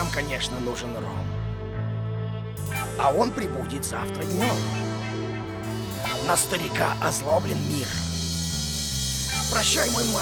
нам, конечно, нужен ром. А он прибудет завтра днем. На старика озлоблен мир. Прощай, мой